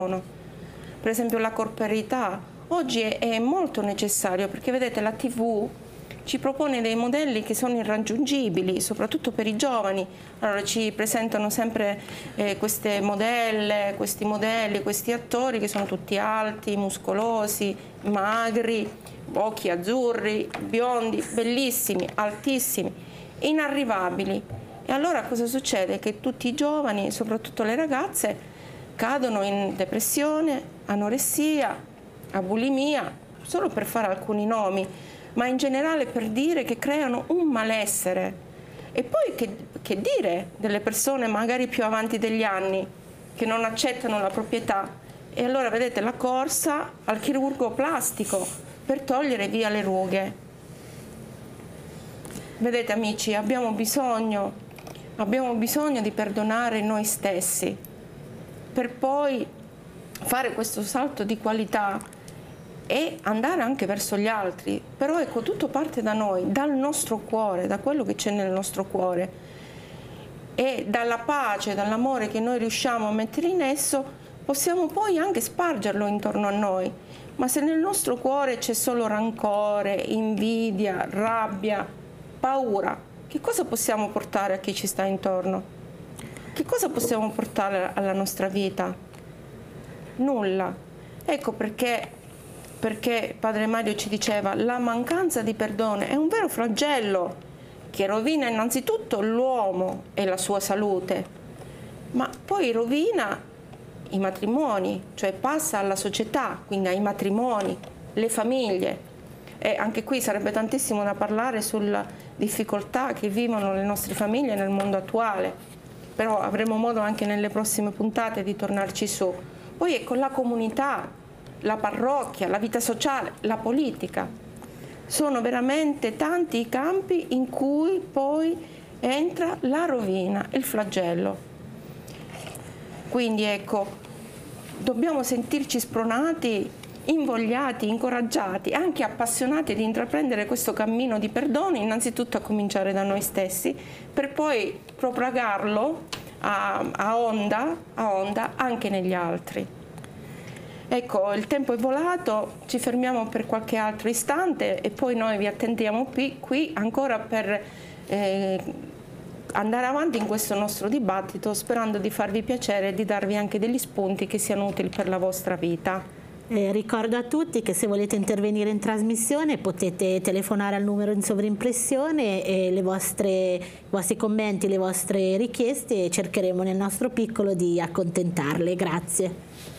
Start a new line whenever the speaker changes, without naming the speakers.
Per esempio la corporeità oggi è molto necessario, perché vedete la TV ci propone dei modelli che sono irraggiungibili, soprattutto per i giovani. Allora ci presentano sempre queste modelle, questi attori che sono tutti alti, muscolosi, magri, occhi azzurri, biondi, bellissimi, altissimi, inarrivabili. E allora cosa succede? Che tutti i giovani, soprattutto le ragazze, cadono in depressione, anoressia, a bulimia, solo per fare alcuni nomi, ma in generale per dire che creano un malessere. E poi che dire delle persone magari più avanti degli anni, che non accettano la proprietà? E allora vedete la corsa al chirurgo plastico per togliere via le rughe. Vedete amici, abbiamo bisogno di perdonare noi stessi, per poi fare questo salto di qualità e andare anche verso gli altri. Però ecco, tutto parte da noi, dal nostro cuore, da quello che c'è nel nostro cuore, e dalla pace, dall'amore che noi riusciamo a mettere in esso, possiamo poi anche spargerlo intorno a noi. Ma se nel nostro cuore c'è solo rancore, invidia, rabbia, paura, che cosa possiamo portare a chi ci sta intorno? Che cosa possiamo portare alla nostra vita? Nulla. Ecco perché Padre Mario ci diceva: la mancanza di perdono è un vero flagello che rovina innanzitutto l'uomo e la sua salute, ma poi rovina i matrimoni, cioè passa alla società, quindi ai matrimoni, le famiglie. E anche qui sarebbe tantissimo da parlare sulla difficoltà che vivono le nostre famiglie nel mondo attuale, però avremo modo anche nelle prossime puntate di tornarci su. Poi ecco, la comunità, la parrocchia, la vita sociale, la politica. Sono veramente tanti i campi in cui poi entra la rovina, il flagello. Quindi ecco, dobbiamo sentirci spronati, invogliati, incoraggiati, anche appassionati di intraprendere questo cammino di perdono, innanzitutto a cominciare da noi stessi, per poi propagarlo a onda anche negli altri. Ecco, il tempo è volato, ci fermiamo per qualche altro istante e poi noi vi attendiamo qui ancora per andare avanti in questo nostro dibattito, sperando di farvi piacere e di darvi anche degli spunti che siano utili per la vostra vita.
Ricordo a tutti che se volete intervenire in trasmissione potete telefonare al numero in sovrimpressione e i vostri commenti, le vostre richieste cercheremo nel nostro piccolo di accontentarle. Grazie.